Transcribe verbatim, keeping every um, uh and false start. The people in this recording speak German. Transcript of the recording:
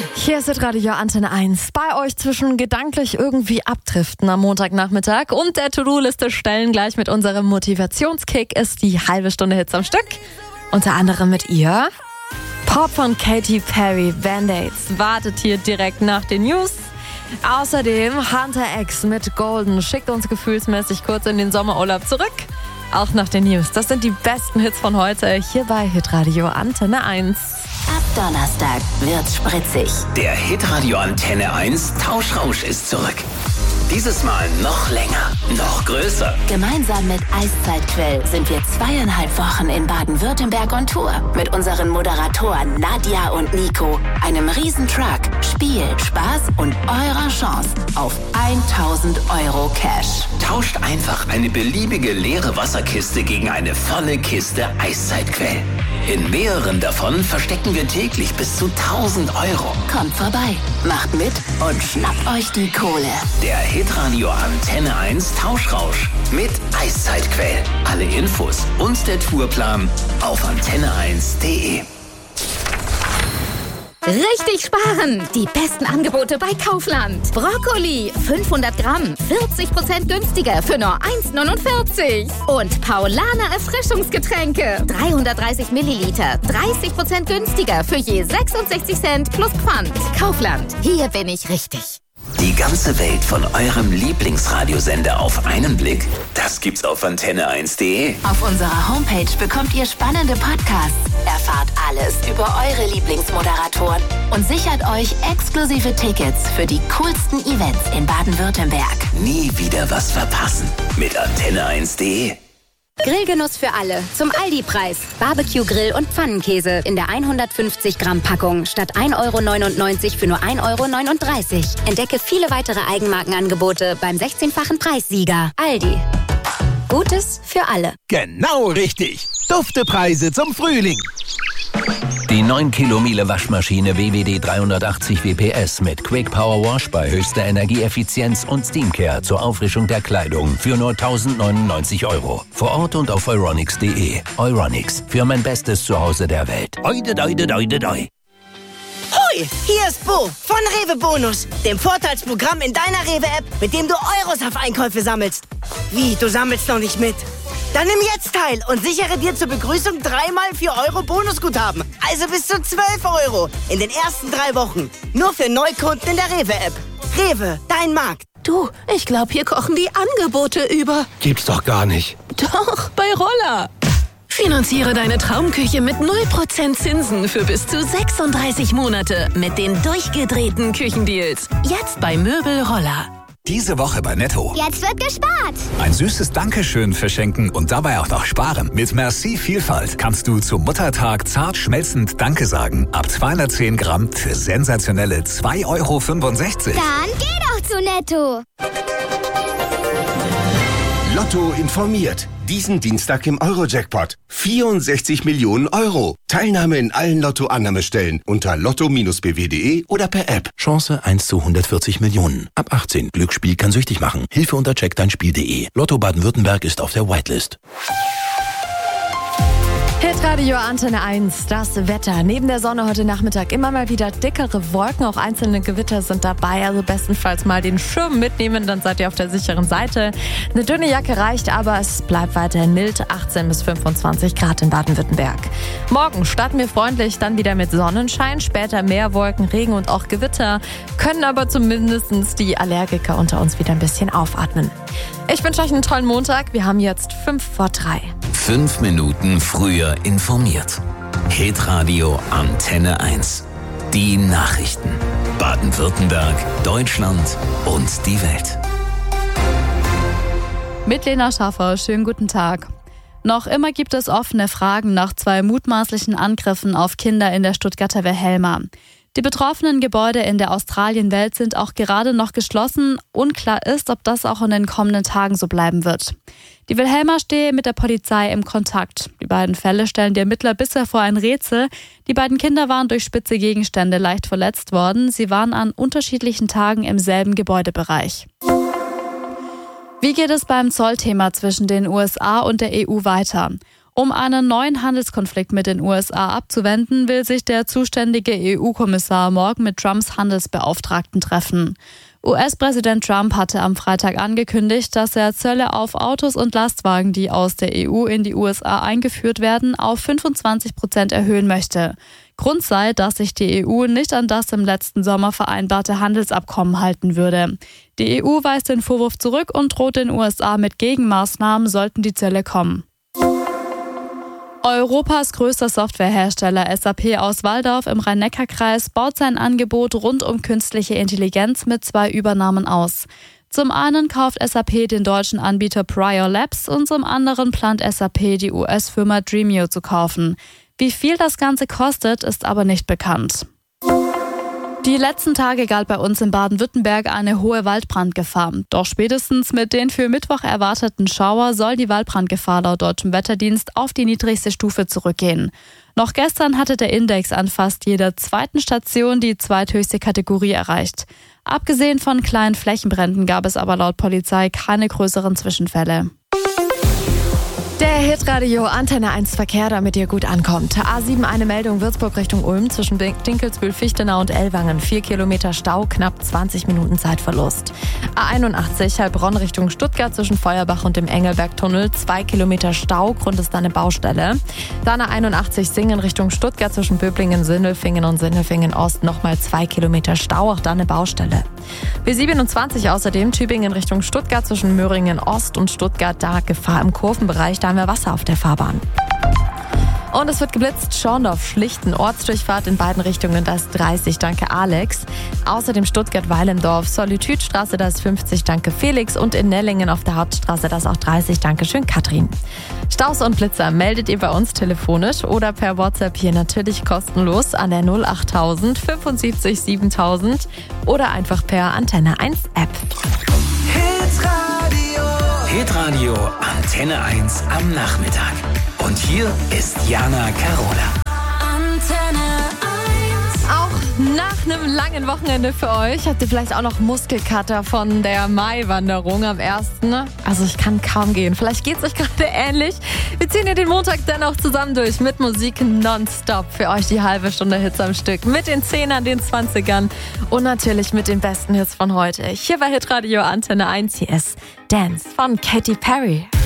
Hier ist Radio Antenne eins. Bei euch zwischen gedanklich irgendwie abdriften am Montagnachmittag und der To-Do-Liste stellen gleich mit unserem Motivationskick ist die halbe Stunde Hits am Stück. Unter anderem mit ihr. Pop von Katy Perry, Band-Aids, wartet hier direkt nach den News. Außerdem Hunter X mit Golden schickt uns gefühlsmäßig kurz in den Sommerurlaub zurück. Auch nach den News. Das sind die besten Hits von heute hier bei Hitradio Antenne eins. Ab Donnerstag wird's spritzig. Der Hitradio Antenne eins Tauschrausch ist zurück. Dieses Mal noch länger, noch größer. Gemeinsam mit Eiszeitquell sind wir zweieinhalb Wochen in Baden-Württemberg on Tour. Mit unseren Moderatoren Nadja und Nico, einem Riesentruck, Spiel, Spaß und eurer Chance auf tausend Euro Cash. Tauscht einfach eine beliebige leere Wasserkiste gegen eine volle Kiste Eiszeitquell. In mehreren davon verstecken wir täglich bis zu tausend Euro. Kommt vorbei, macht mit und schnappt euch die Kohle. Der Hitradio Antenne eins Tauschrausch mit Eiszeitquell. Alle Infos und der Tourplan auf antenne eins punkt de. Richtig sparen! Die besten Angebote bei Kaufland. Brokkoli fünfhundert Gramm, vierzig Prozent günstiger für nur eins neunundvierzig. Und Paulaner Erfrischungsgetränke, dreihundertdreißig Milliliter, dreißig Prozent günstiger für je sechsundsechzig Cent plus Pfand. Kaufland, hier bin ich richtig. Die ganze Welt von eurem Lieblingsradiosender auf einen Blick, das gibt's auf antenne eins punkt de. Auf unserer Homepage bekommt ihr spannende Podcasts, erfahrt alles über eure Lieblingsmoderatoren und sichert euch exklusive Tickets für die coolsten Events in Baden-Württemberg. Nie wieder was verpassen mit antenne eins punkt de. Grillgenuss für alle. Zum Aldi-Preis. Barbecue-Grill und Pfannenkäse in der hundertfünfzig Gramm Packung statt ein Euro neunundneunzig für nur ein Euro neununddreißig. Entdecke viele weitere Eigenmarkenangebote beim sechzehnfachen Preissieger. Aldi. Gutes für alle. Genau richtig. Duftepreise zum Frühling. Die neun Kilo Miele Waschmaschine W W D dreihundertachtzig W P S mit Quick Power Wash bei höchster Energieeffizienz und Steamcare zur Auffrischung der Kleidung für nur tausendneunundneunzig Euro. Vor Ort und auf euronics punkt de. Euronics, für mein bestes Zuhause der Welt. Oide, oide, oide, oide. Hoi, hier ist Bo von Rewe Bonus, dem Vorteilsprogramm in deiner Rewe-App, mit dem du Euros auf Einkäufe sammelst. Wie, du sammelst noch nicht mit? Dann nimm jetzt teil und sichere dir zur Begrüßung dreimal vier Euro Bonusguthaben. Also bis zu zwölf Euro in den ersten drei Wochen. Nur für Neukunden in der Rewe-App. Rewe, dein Markt. Du, ich glaube, hier kochen die Angebote über. Gibt's doch gar nicht. Doch, bei Roller. Finanziere deine Traumküche mit null Prozent Zinsen für bis zu sechsunddreißig Monate mit den durchgedrehten Küchendeals. Jetzt bei Möbel Roller. Diese Woche bei Netto. Jetzt wird gespart. Ein süßes Dankeschön verschenken und dabei auch noch sparen. Mit Merci Vielfalt kannst du zum Muttertag zart schmelzend Danke sagen. Ab zweihundertzehn Gramm für sensationelle zwei Euro fünfundsechzig. Dann geh doch zu Netto. Lotto informiert. Diesen Dienstag im Euro-Jackpot. vierundsechzig Millionen Euro. Teilnahme in allen Lotto-Annahmestellen unter lotto b w punkt de oder per App. Chance eins zu hundertvierzig Millionen. Ab achtzehn. Glücksspiel kann süchtig machen. Hilfe unter check dein Spiel punkt de. Lotto Baden-Württemberg ist auf der Whitelist. Hitradio Antenne eins, das Wetter. Neben der Sonne heute Nachmittag immer mal wieder dickere Wolken, auch einzelne Gewitter sind dabei. Also bestenfalls mal den Schirm mitnehmen, dann seid ihr auf der sicheren Seite. Eine dünne Jacke reicht, aber es bleibt weiterhin mild, achtzehn bis fünfundzwanzig Grad in Baden-Württemberg. Morgen starten wir freundlich, dann wieder mit Sonnenschein, später mehr Wolken, Regen und auch Gewitter, können aber zumindest die Allergiker unter uns wieder ein bisschen aufatmen. Ich wünsche euch einen tollen Montag. Wir haben jetzt fünf vor drei. Fünf Minuten früher informiert. Hitradio Antenne eins. Die Nachrichten. Baden-Württemberg, Deutschland und die Welt. Mit Lena Schaffer, schönen guten Tag. Noch immer gibt es offene Fragen nach zwei mutmaßlichen Angriffen auf Kinder in der Stuttgarter Wilhelma. Die betroffenen Gebäude in der Australienwelt sind auch gerade noch geschlossen. Unklar ist, ob das auch in den kommenden Tagen so bleiben wird. Die Wilhelma stehe mit der Polizei im Kontakt. Die beiden Fälle stellen die Ermittler bisher vor ein Rätsel. Die beiden Kinder waren durch spitze Gegenstände leicht verletzt worden. Sie waren an unterschiedlichen Tagen im selben Gebäudebereich. Wie geht es beim Zollthema zwischen den U S A und der E U weiter? Um einen neuen Handelskonflikt mit den U S A abzuwenden, will sich der zuständige E U-Kommissar morgen mit Trumps Handelsbeauftragten treffen. U S-Präsident Trump hatte am Freitag angekündigt, dass er Zölle auf Autos und Lastwagen, die aus der E U in die U S A eingeführt werden, auf fünfundzwanzig Prozent erhöhen möchte. Grund sei, dass sich die E U nicht an das im letzten Sommer vereinbarte Handelsabkommen halten würde. Die E U weist den Vorwurf zurück und droht den U S A mit Gegenmaßnahmen, sollten die Zölle kommen. Europas größter Softwarehersteller S A P aus Walldorf im Rhein-Neckar-Kreis baut sein Angebot rund um künstliche Intelligenz mit zwei Übernahmen aus. Zum einen kauft S A P den deutschen Anbieter Prior Labs und zum anderen plant S A P die U S-Firma Dremio zu kaufen. Wie viel das Ganze kostet, ist aber nicht bekannt. Die letzten Tage galt bei uns in Baden-Württemberg eine hohe Waldbrandgefahr. Doch spätestens mit den für Mittwoch erwarteten Schauer soll die Waldbrandgefahr laut Deutschem Wetterdienst auf die niedrigste Stufe zurückgehen. Noch gestern hatte der Index an fast jeder zweiten Station die zweithöchste Kategorie erreicht. Abgesehen von kleinen Flächenbränden gab es aber laut Polizei keine größeren Zwischenfälle. Der Hitradio Antenne eins Verkehr, damit ihr gut ankommt. A sieben eine Meldung Würzburg Richtung Ulm zwischen Dinkelsbühl, Fichtenau und Ellwangen. Vier Kilometer Stau, knapp zwanzig Minuten Zeitverlust. A einundachtzig Heilbronn Richtung Stuttgart zwischen Feuerbach und dem Engelbergtunnel. Zwei Kilometer Stau, Grund ist da eine Baustelle. Dann A einundachtzig Singen Richtung Stuttgart zwischen Böblingen, Sindelfingen und Sindelfingen Ost. Nochmal zwei Kilometer Stau, auch da eine Baustelle. B siebenundzwanzig außerdem Tübingen Richtung Stuttgart zwischen Möhringen Ost und Stuttgart. Da Gefahr im Kurvenbereich. Da haben wir Wasser auf der Fahrbahn. Und es wird geblitzt. Schorndorf, Schlichten, Ortsdurchfahrt in beiden Richtungen, da ist dreißig, danke Alex. Außerdem Stuttgart-Weilendorf, Solitüdstraße, da ist fünfzig, danke Felix. Und in Nellingen auf der Hauptstraße, da ist auch dreißig, danke schön Katrin. Staus und Blitzer meldet ihr bei uns telefonisch oder per WhatsApp hier natürlich kostenlos an der null achttausend fünfundsiebzig siebentausend oder einfach per Antenne eins App. Hitradio Antenne eins am Nachmittag. Und hier ist Jana Carola. Antenne eins. Auch nach einem langen Wochenende für euch habt ihr vielleicht auch noch Muskelkater von der Maiwanderung am ersten Also ich kann kaum gehen. Vielleicht geht's euch gerade ähnlich. Wir ziehen hier den Montag dann auch zusammen durch mit Musik nonstop. Für euch die halbe Stunde Hits am Stück. Mit den Zehnern, den Zwanzigern und natürlich mit den besten Hits von heute. Hier bei Hitradio Antenne eins. Hier ist Dance von Katy Perry.